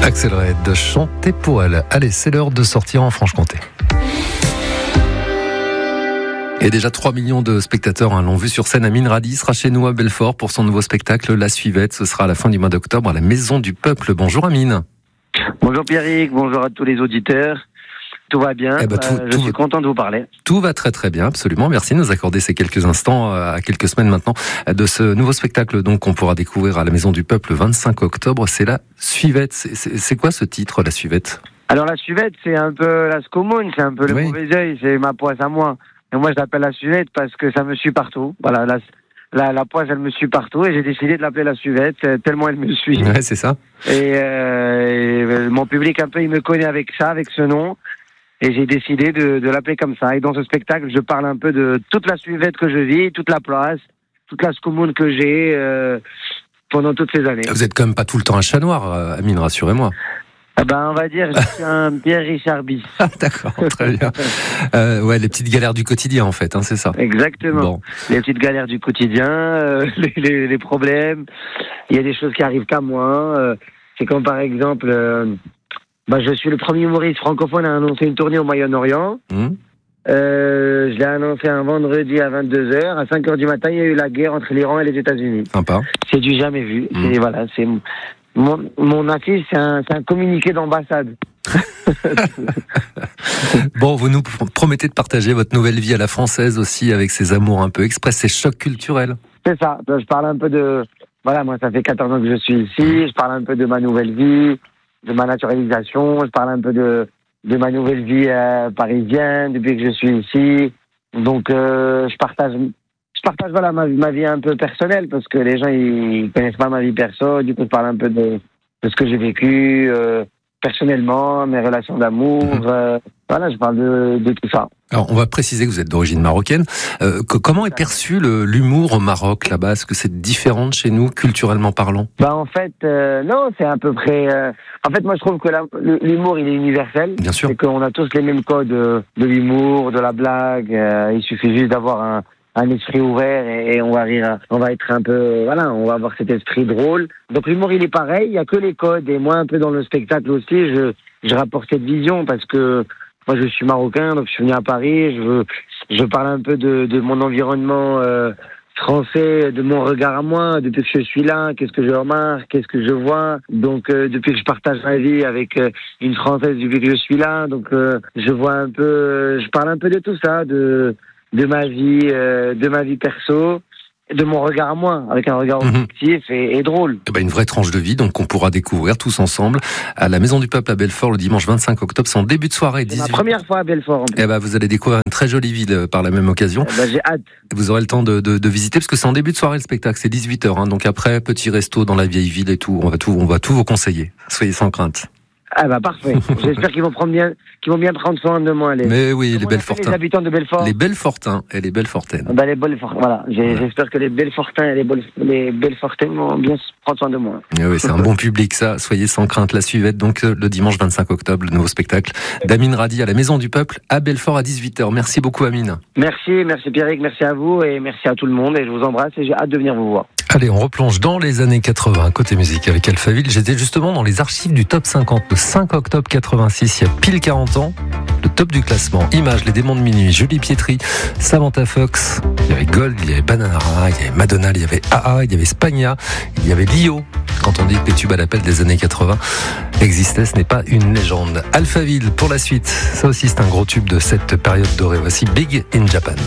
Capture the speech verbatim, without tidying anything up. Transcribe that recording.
Axel Red de Chanter pour elle. Allez, c'est l'heure de sortir en Franche-Comté. Et déjà trois millions de spectateurs hein, l'ont vu sur scène. Amine Radi sera chez nous à Belfort pour son nouveau spectacle La Suivette. Ce sera à la fin du mois d'octobre à la Maison du Peuple. Bonjour Amine. Bonjour Pierrick, bonjour à tous les auditeurs. Tout va bien, eh ben, tout, euh, je tout suis content de vous parler. Tout va très très bien, absolument. Merci de nous accorder ces quelques instants, à quelques semaines maintenant, de ce nouveau spectacle donc qu'on pourra découvrir à la Maison du Peuple le vingt-cinq octobre. C'est La Suivette. C'est, c'est, c'est quoi ce titre, La Suivette ? Alors La Suivette, c'est un peu la scomoune, c'est un peu le oui. mauvais œil, c'est ma poisse à moi. Et moi je l'appelle La Suivette parce que ça me suit partout. Voilà, la, la, la poisse elle me suit partout et j'ai décidé de l'appeler La Suivette tellement elle me suit. Ouais, c'est ça. Et, euh, et mon public un peu il me connaît avec ça, avec ce nom. Et j'ai décidé de, de l'appeler comme ça. Et dans ce spectacle, je parle un peu de toute la suivette que je vis, toute la place, toute la commune que j'ai euh, pendant toutes ces années. Vous êtes quand même pas tout le temps un chat noir, euh, Amine, rassurez-moi. Ah ben, on va dire, je suis un Pierre Richard Bis. Ah, d'accord, très bien. Euh, ouais, les petites galères du quotidien, en fait, hein, c'est ça. Exactement. Bon. Les petites galères du quotidien, euh, les, les, les problèmes. Il y a des choses qui arrivent qu'à moi. Euh, c'est comme par exemple... Euh, Bah, je suis le premier humoriste francophone à annoncer une tournée au Moyen-Orient. Mmh. Euh, je l'ai annoncé un vendredi à vingt-deux heures. À cinq heures du matin, il y a eu la guerre entre l'Iran et les États-Unis. Sympa. C'est du jamais vu. Mmh. C'est, voilà, c'est, mon, mon affiche, c'est un, c'est un communiqué d'ambassade. Bon, vous nous promettez de partager votre nouvelle vie à la française aussi, avec ses amours un peu express, ses chocs culturels. C'est ça. Je parle un peu de... Voilà, moi, ça fait quatorze ans que je suis ici. Je parle un peu de ma nouvelle vie, de ma naturalisation, je parle un peu de, de ma nouvelle vie euh, parisienne depuis que je suis ici. Donc euh, je partage, je partage voilà ma, ma vie un peu personnelle parce que les gens ils connaissent pas ma vie perso. Du coup je parle un peu de, de ce que j'ai vécu euh, personnellement, mes relations d'amour. Mmh. Euh, voilà, je parle de, de tout ça. Alors, on va préciser que vous êtes d'origine marocaine. Euh, que, comment est perçu le, l'humour au Maroc, là-bas ? Est-ce que c'est différent de chez nous, culturellement parlant ? Bah, en fait, euh, non, c'est à peu près... Euh... En fait, moi, je trouve que la, l'humour, il est universel. Bien sûr. C'est qu'on a tous les mêmes codes de, de l'humour, de la blague. Euh, il suffit juste d'avoir un, un esprit ouvert et, et on va rire, on va être un peu... Voilà, on va avoir cet esprit drôle. Donc, l'humour, il est pareil. Il n'y a que les codes. Et moi, un peu dans le spectacle aussi, je, je rapporte cette vision parce que... Moi, je suis marocain, donc je suis venu à Paris. Je veux, je parle un peu de, de mon environnement euh, français, de mon regard à moi, depuis que je suis là, qu'est-ce que je remarque, qu'est-ce que je vois. Donc, euh, depuis que je partage ma vie avec euh, une Française, depuis que je suis là, donc euh, je vois un peu, je parle un peu de tout ça, de de ma vie, euh, de ma vie perso. De mon regard à moi, avec un regard objectif mmh. et, et drôle. Eh ben une vraie tranche de vie, donc qu'on pourra découvrir tous ensemble à la Maison du Peuple à Belfort le dimanche vingt-cinq octobre. C'est en début de soirée. C'est dix-huit... ma première fois à Belfort. Eh ben vous allez découvrir une très jolie ville par la même occasion. Eh ben j'ai hâte. Vous aurez le temps de, de, de visiter parce que c'est en début de soirée le spectacle. C'est dix-huit heures. Hein, donc après petit resto dans la vieille ville et tout. On va tout, on va tout vous conseiller. Soyez sans crainte. Ah bah parfait. J'espère qu'ils vont prendre bien, qu'ils vont bien prendre soin de moi. Les... Mais oui, Comment les Belfortins. Les habitants de Belfort. Les Belfortins et les Belfortaines. Bah les Belfortins, voilà. J'ai, ouais. J'espère que les Belfortins et les, Bel... les Belfortaines vont bien prendre soin de moi. Et oui, c'est un bon public ça. Soyez sans crainte. La Suivette, donc le dimanche vingt-cinq octobre, le nouveau spectacle d'Amine Radi à la Maison du Peuple à Belfort à dix-huit heures. Merci beaucoup Amine. Merci, merci Pierrick, merci à vous et merci à tout le monde et je vous embrasse et j'ai hâte de venir vous voir. Allez, on replonge dans les années quatre-vingts, côté musique avec Alphaville. J'étais justement dans les archives du top cinquante, le cinq octobre quatre-vingt-six, il y a pile quarante ans. Le top du classement, Images, Les Démons de Minuit, Julie Pietri, Samantha Fox, il y avait Gold, il y avait Bananarama, il y avait Madonna, il y avait A A, il y avait Spagna, il y avait Lio. Quand on dit que les tubes à l'appel des années quatre-vingts existaient, ce n'est pas une légende. Alphaville pour la suite, ça aussi c'est un gros tube de cette période dorée. Voici Big in Japan.